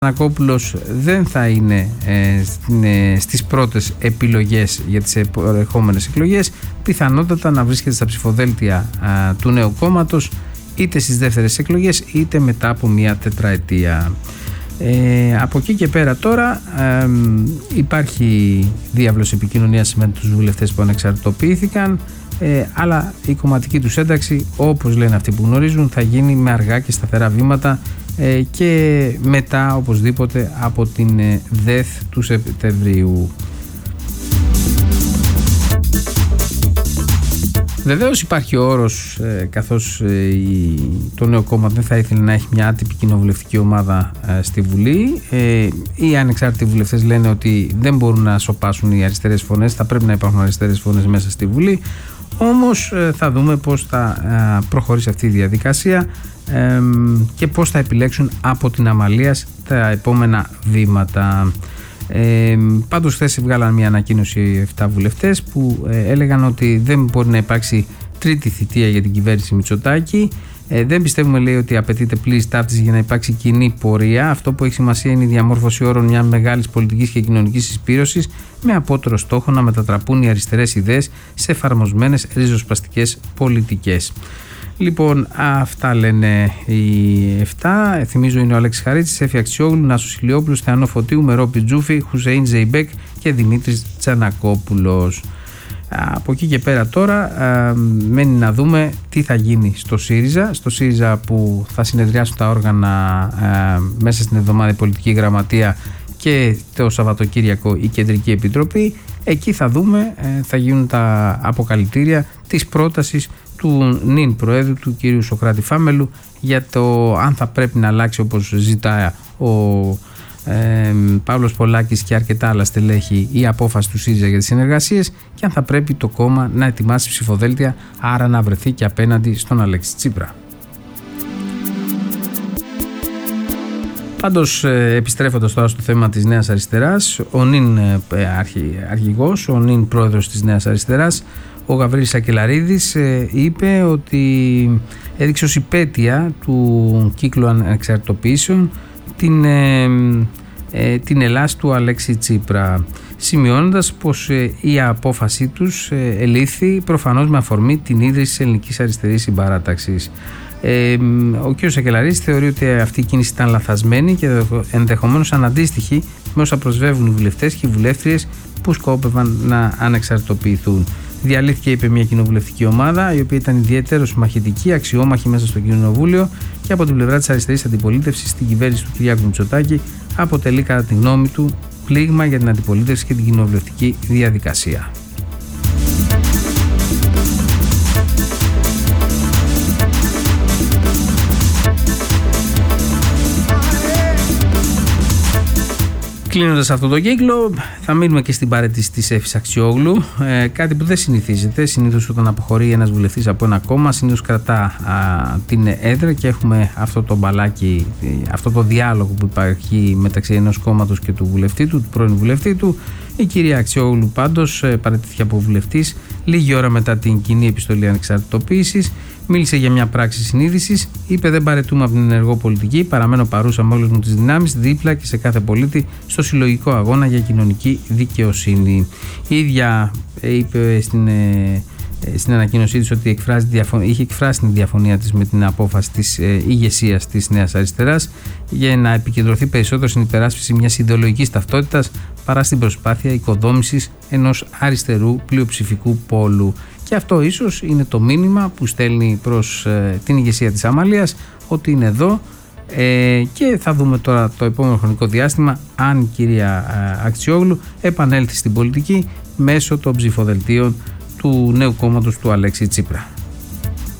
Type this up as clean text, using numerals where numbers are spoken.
Τσανακόπουλος δεν θα είναι στις πρώτες επιλογές για τις επερχόμενες εκλογές, πιθανότατα να βρίσκεται στα ψηφοδέλτια του νέου κόμματος είτε στις δεύτερες εκλογές είτε μετά από μια τετραετία. Από εκεί και πέρα τώρα υπάρχει διάβλος επικοινωνίας με τους βουλευτές που ανεξαρτητοποιήθηκαν, αλλά η κομματική τους ένταξη, όπως λένε αυτοί που γνωρίζουν, θα γίνει με αργά και σταθερά βήματα και μετά οπωσδήποτε από την ΔΕΘ του Σεπτεμβρίου. Βεβαίως υπάρχει ο όρος, καθώς το νέο κόμμα δεν θα ήθελε να έχει μια άτυπη κοινοβουλευτική ομάδα στη Βουλή. Οι ανεξάρτητοι βουλευτές λένε ότι δεν μπορούν να σωπάσουν οι αριστερές φωνές, θα πρέπει να υπάρχουν αριστερές φωνές μέσα στη Βουλή. Όμως θα δούμε πώς θα προχωρήσει αυτή η διαδικασία και πώς θα επιλέξουν από την αμαλίας τα επόμενα βήματα. Πάντως χθες βγάλαν μια ανακοίνωση 7 βουλευτές που έλεγαν ότι δεν μπορεί να υπάρξει τρίτη θητεία για την κυβέρνηση Μητσοτάκη. Δεν πιστεύουμε, λέει, ότι απαιτείται πλήρης ταύτιση για να υπάρξει κοινή πορεία. Αυτό που έχει σημασία είναι η διαμόρφωση όρων μια μεγάλης πολιτικής και κοινωνικής συσπήρωσης με απότερο στόχο να μετατραπούν οι αριστερές ιδέες σε εφαρμοσμένες ριζοσπαστικές πολιτικές. Λοιπόν, αυτά λένε οι 7. Θυμίζω είναι ο Αλέξης Χαρίτσης, Έφη Αξιόγλου, Νάσος Ηλιόπουλος, Θεανό Φωτίου, Μερόπη Τζούφη, Χουσέιν Ζεϊμπέκ και Δημήτρης Τσανακόπουλος. Από εκεί και πέρα τώρα μένει να δούμε τι θα γίνει στο ΣΥΡΙΖΑ. Στο ΣΥΡΙΖΑ που θα συνεδριάσουν τα όργανα μέσα στην εβδομάδα, η πολιτική γραμματεία και το Σαββατοκύριακο η Κεντρική Επιτροπή. Εκεί θα δούμε, θα γίνουν τα αποκαλυπτήρια της πρότασης του νυν Προέδρου, του κ. Σωκράτη Φάμελου, για το αν θα πρέπει να αλλάξει, όπως ζητάει ο Παύλος Πολάκης και αρκετά άλλα στελέχη, η απόφαση του ΣΥΡΙΖΑ για τις συνεργασίες και αν θα πρέπει το κόμμα να ετοιμάσει ψηφοδέλτια, άρα να βρεθεί και απέναντι στον Αλέξη Τσίπρα. Πάντως, επιστρέφοντας τώρα στο θέμα της Νέας Αριστεράς, ο νυν αρχηγός, ο νυν πρόεδρος της Νέας Αριστεράς, ο Γαβρίλης Σακελαρίδης, είπε ότι έδειξε ως υπέτεια του κύκλου ανεξαρτητοποιήσεων την Ελλάς του Αλέξη Τσίπρα, σημειώνοντας πως η απόφασή τους ελήφθη προφανώς με αφορμή την ίδρυση της Ελληνικής Αριστερής Συμπαράταξης. Ο κ. Σακελαρίδης θεωρεί ότι αυτή η κίνηση ήταν λαθασμένη και ενδεχομένως αναντίστοιχη με όσα προσβεύουν οι βουλευτές και οι βουλεύτριες που σκόπευαν να ανεξαρτητοποιηθούν. Διαλύθηκε, είπε, μια κοινοβουλευτική ομάδα η οποία ήταν ιδιαίτερως μαχητική, αξιόμαχη μέσα στο κοινοβούλιο και από την πλευρά της αριστερής αντιπολίτευσης στην κυβέρνηση του Κυριάκου Μητσοτάκη αποτελεί, κατά τη γνώμη του, πλήγμα για την αντιπολίτευση και την κοινοβουλευτική διαδικασία. Κλείνοντας αυτό το κύκλο, θα μείνουμε και στην παρέτηση της Έφης Αξιόγλου, κάτι που δεν συνηθίζεται. Συνήθως όταν αποχωρεί ένας βουλευτής από ένα κόμμα, συνήθως κρατά την έδρα και έχουμε αυτό το μπαλάκι, αυτό το διάλογο που υπάρχει μεταξύ ενός κόμματος και του βουλευτή του πρώην βουλευτή του. Η κυρία Αξιόγλου πάντως παραιτήθηκε από βουλευτής λίγη ώρα μετά την κοινή επιστολή ανεξαρτητοποίησης. Μίλησε για μια πράξη συνείδησης. Είπε: δεν παραιτούμε από την ενεργό πολιτική. Παραμένω παρούσα με όλες μου τις δυνάμεις, δίπλα και σε κάθε πολίτη, στο συλλογικό αγώνα για κοινωνική δικαιοσύνη. Η ίδια είπε στην ανακοίνωσή της ότι είχε εκφράσει την διαφωνία της με την απόφαση της ηγεσίας της Νέας Αριστεράς για να επικεντρωθεί περισσότερο στην υπεράσπιση μιας ιδεολογικής ταυτότητας παρά στην προσπάθεια οικοδόμησης ενός αριστερού πλειοψηφικού πόλου. Και αυτό ίσως είναι το μήνυμα που στέλνει προς την ηγεσία της Αμαλίας, ότι είναι εδώ και θα δούμε τώρα το επόμενο χρονικό διάστημα αν η κυρία Αξιόγλου επανέλθει στην πολιτική μέσω των ψηφοδελτίων του νέου κόμματος του Αλέξη Τσίπρα.